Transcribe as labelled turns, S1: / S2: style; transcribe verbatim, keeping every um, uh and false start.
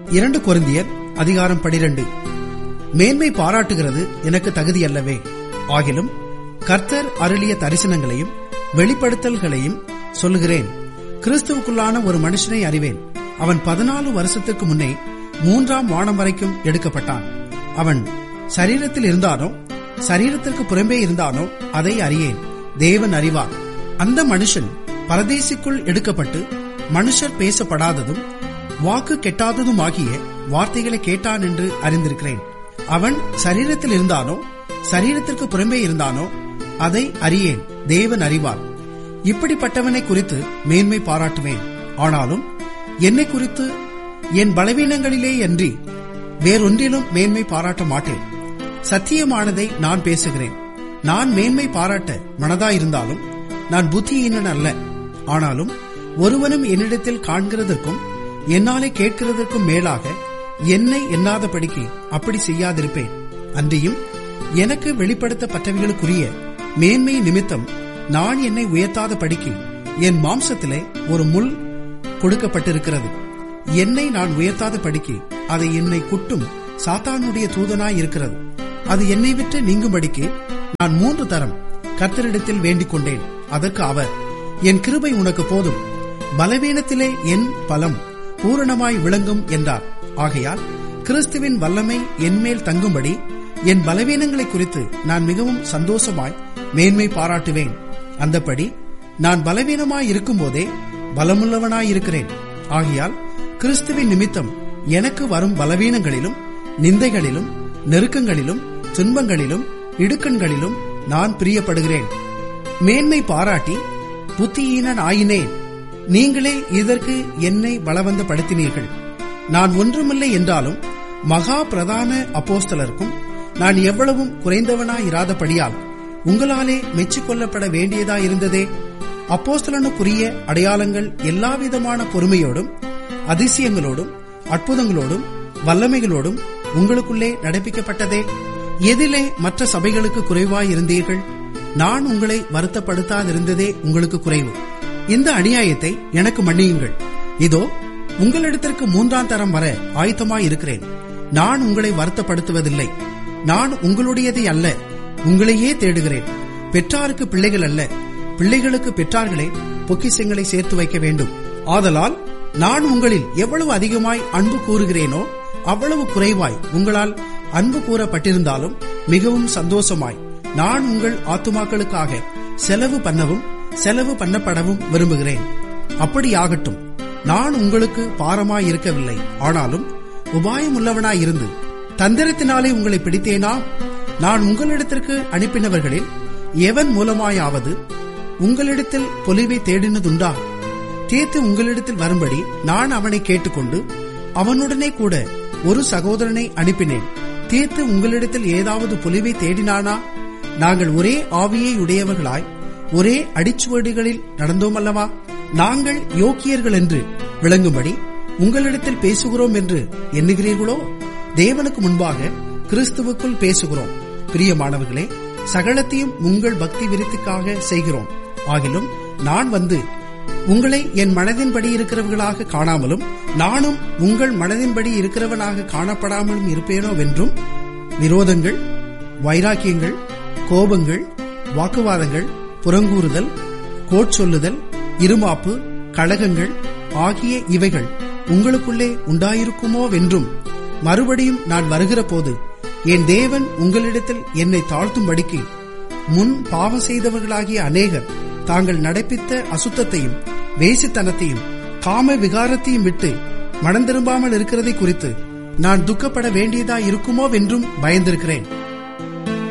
S1: இரண்டு கொரிந்தியர் அதிகாரம் பனிரெண்டு. மேன்மை பாராட்டுகிறது எனக்கு தகுதியல்லவே. ஆகிலும் கர்த்தர் அருளிய தரிசனங்களையும் வெளிப்படுத்தல்களையும் சொல்லுகிறேன். கிறிஸ்துவுக்குள்ளான ஒரு மனுஷனை அறிவேன். அவன் பதினாலு வருஷத்துக்கு முன்னே மூன்றாம் வானம் வரைக்கும் எடுக்கப்பட்டான். அவன் சரீரத்தில் இருந்தானோ சரீரத்திற்கு புறம்பே இருந்தானோ அதை அறியேன், தேவன் அறிவார். அந்த மனுஷன் பரதேசிக்குள் எடுக்கப்பட்டு மனுஷர் பேசப்படாததும் வாக்கு கெட்டாததுமாகிய வார்த்தைகளை கேட்டான் என்று அறிந்திருக்கிறேன். அவன் சரீரத்தில் இருந்தானோ சரீரத்திற்கு புறம்பே இருந்தானோ அதை அறியேன், தேவன் அறிவார். இப்படிப்பட்டவனை குறித்து மேன்மை பாராட்டுவேன். ஆனாலும் என்னை குறித்து என் பலவீனங்களிலே அன்றி வேறொன்றிலும் மேன்மை பாராட்ட மாட்டேன். சத்தியமானதை நான் பேசுகிறேன். நான் மேன்மை பாராட்ட மனதாயிருந்தாலும் நான் புத்தியீனன் அல்ல. ஆனாலும் ஒருவனும் என்னிடத்தில் காண்கிறதற்கும் என்னாலே கேட்கிறதற்கும் மேலாக என்னை எண்ணாதபடிக்கு அப்படி செய்யாதிருப்பேன். அன்றியும் எனக்கு வெளிப்படுத்தப்பட்டவைகளுக்குரிய மேன்மை நிமித்தம் நான் என்னை உயர்த்தாத படிக்கு என் மாம்சத்திலே ஒரு முள் கொடுக்கப்பட்டிருக்கிறது. என்னை நான் உயர்த்தாத படிக்கு அதை என்னை குட்டும் சாத்தானுடைய தூதனாய் இருக்கிறது. அது என்னை விட்டு நீங்கும்படிக்கு நான் மூன்று தரம் கர்த்தரிடத்தில் வேண்டிக் கொண்டேன். அதற்கு அவர், என் கிருபை உனக்கு போதும், பலவீனத்திலே என் பலம் பூரணமாய் விளங்கும் என்றார். ஆகையால் கிறிஸ்துவின் வல்லமை என்மேல் தங்கும்படி என் பலவீனங்களை குறித்து நான் மிகவும் சந்தோஷமாய் மேன்மை பாராட்டுவேன். அந்தபடி நான் பலவீனமாய் இருக்கும் போதே பலமுள்ளவனாயிருக்கிறேன். ஆகையால் கிறிஸ்துவின் நிமித்தம் எனக்கு வரும் பலவீனங்களிலும் நிந்தைகளிலும் நெருக்கங்களிலும் துன்பங்களிலும் இடுக்கண்களிலும் நான் பிரியப்படுகிறேன். மேன்மை பாராட்டி புத்தியீனன் ஆயினேன். நீங்களே இதற்கு என்னை பலவந்தப்படுத்தினீர்கள். நான் ஒன்றுமில்லை என்றாலும் மகா பிரதான அப்போஸ்தலருக்கும் நான் எவ்வளவும் குறைந்தவனாயிராதபடியால் உங்களாலே மெச்சிக்கொள்ளப்பட வேண்டியதாயிருந்ததே. அப்போஸ்தலனுக்குரிய அடையாளங்கள் எல்லாவிதமான பொறுமையோடும் அதிசயங்களோடும் அற்புதங்களோடும் வல்லமைகளோடும் உங்களுக்குள்ளே நடப்பிக்கப்பட்டதே. எதிலே மற்ற சபைகளுக்கு குறைவாயிருந்தீர்கள்? நான் உங்களை வருத்தப்படுத்தாதிருந்ததே உங்களுக்கு குறைவு. இந்த அநியாயத்தை எனக்கு மன்னியுங்கள். இதோ உங்களிடத்திற்கு மூன்றாம் தரம் வர ஆயத்தமாயிருக்கிறேன். நான் உங்களை வருத்தப்படுத்துவதில்லை. நான் உங்களுடையதை அல்ல, உங்களையே தேடுகிறேன். பெற்றாருக்கு பிள்ளைகள் அல்ல, பிள்ளைகளுக்கு பெற்றார்களே பொக்கிஷங்களை சேர்த்து வைக்க வேண்டும். ஆதலால் நான் உங்களில் எவ்வளவு அதிகமாய் அன்பு கூறுகிறேனோ அவ்வளவு குறைவாய் உங்களால் அன்பு கூறப்பட்டிருந்தாலும் மிகவும் சந்தோஷமாய் நான் உங்கள் ஆத்துமாக்களுக்காக செலவு பண்ணவும் செலவு பண்ணப்படவும் விரும்புகிறேன். அப்படியாகட்டும். நான் உங்களுக்கு பாரமாய் இருக்கவில்லை, ஆனாலும் உபாயமுள்ளவனாயிருந்து தந்திரத்தினாலே உங்களை பிடித்தேனா? நான் உங்களிடத்திற்கு அனுப்பினவர்களில் எவன் மூலமாயாவது உங்களிடத்தில் பொலிவை தேடினதுண்டா? தீத்து உங்களிடத்தில் வரும்படி நான் அவனை கேட்டுக்கொண்டு அவனுடனே கூட ஒரு சகோதரனை அனுப்பினேன். தீத்து உங்களிடத்தில் ஏதாவது பொலிவை தேடினானா? நாங்கள் ஒரே ஆவியை உடையவர்களாய் ஒரே அடிச்சுவடிகளில் நடந்தோமல்லவா? நாங்கள் யோக்கியர்கள் என்று விளங்கும்படி உங்களிடத்தில் பேசுகிறோம் என்று எண்ணுகிறீர்களோ? தேவனுக்கு முன்பாக கிறிஸ்துவுக்குள் பேசுகிறோம். பிரியமானவர்களே, சகலத்தையும் உங்கள் பக்தி விருத்திக்காக செய்கிறோம். ஆகிலும் நான் வந்து உங்களை என் மனதின்படி இருக்கிறவர்களாக காணாமலும் நானும் உங்கள் மனதின்படி இருக்கிறவனாக காணப்படாமலும் இருப்பேனோவென்றும் விரோதங்கள், வைராக்கியங்கள், கோபங்கள், வாக்குவாதங்கள், புறங்கூறுதல், கோட்சொல்லுதல், இருமாப்பு, கலகங்கள் ஆகிய இவைகள் உங்களுக்குள்ளே உண்டாயிருக்குமோவென்றும் மறுபடியும் நான் வருகிற போது என் தேவன் உங்களிடத்தில் என்னை தாழ்த்தும்படிக்கு முன் பாவம் செய்தவர்களாகிய அநேகர் தாங்கள் நடப்பித்த அசுத்தத்தையும் வேசித்தனத்தையும் காம விகாரத்தையும் விட்டு மனம் திரும்பாமல் இருக்கிறதை குறித்து நான் துக்கப்பட வேண்டியதா இருக்குமோவென்றும் பயந்திருக்கிறேன்.